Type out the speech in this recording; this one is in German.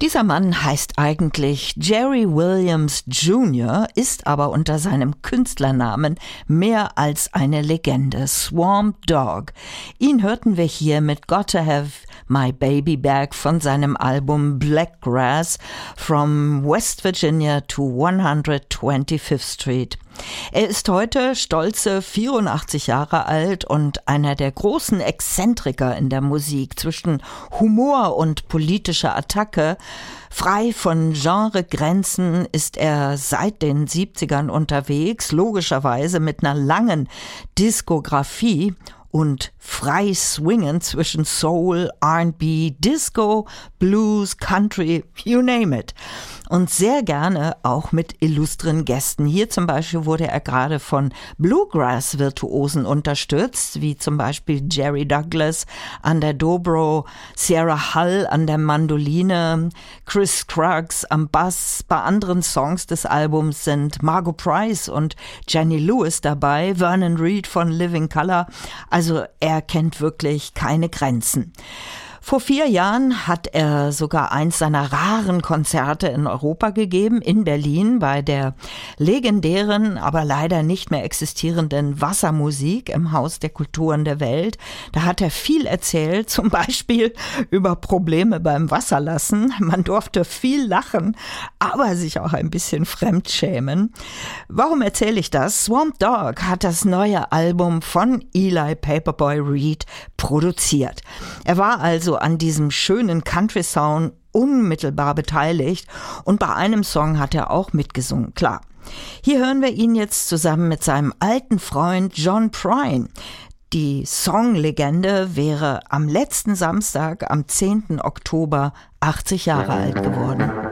Dieser Mann heißt eigentlich Jerry Williams Jr., ist aber unter seinem Künstlernamen mehr als eine Legende. Swamp Dogg. Ihn hörten wir hier mit Gotta Have My Baby Back von seinem Album Blackgrass From West Virginia to 125th Street. Er ist heute stolze 84 Jahre alt und einer der großen Exzentriker in der Musik. Zwischen Humor und politischer Attacke, frei von Genregrenzen, ist er seit den 70ern unterwegs, logischerweise mit einer langen Diskografie und frei swingen zwischen Soul, R&B, Disco, Blues, Country, you name it. Und sehr gerne auch mit illustren Gästen. Hier zum Beispiel wurde er gerade von Bluegrass-Virtuosen unterstützt, wie zum Beispiel Jerry Douglas an der Dobro, Sierra Hull an der Mandoline, Chris Scruggs am Bass. Bei anderen Songs des Albums sind Margo Price und Jenny Lewis dabei, Vernon Reid von Living Colour. Also er kennt wirklich keine Grenzen. Vor 4 Jahren hat er sogar eins seiner raren Konzerte in Europa gegeben, in Berlin, bei der legendären, aber leider nicht mehr existierenden Wassermusik im Haus der Kulturen der Welt. Da hat er viel erzählt, zum Beispiel über Probleme beim Wasserlassen. Man durfte viel lachen, aber sich auch ein bisschen fremdschämen. Warum erzähle ich das? Swamp Dogg hat das neue Album von Eli Paperboy Reed produziert. Er war also an diesem schönen Country-Sound unmittelbar beteiligt und bei einem Song hat er auch mitgesungen, klar. Hier hören wir ihn jetzt zusammen mit seinem alten Freund John Prine. Die Songlegende wäre am letzten Samstag, am 10. Oktober, 80 Jahre alt geworden.